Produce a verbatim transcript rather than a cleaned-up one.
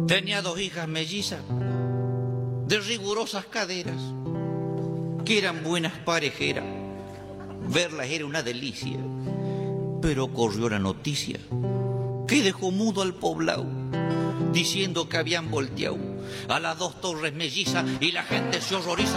Tenía dos hijas mellizas de rigurosas caderas, que eran buenas parejeras. Verlas era una delicia, pero corrió la noticia que dejó mudo al poblado, diciendo que habían volteado a las dos torres mellizas y la gente se horroriza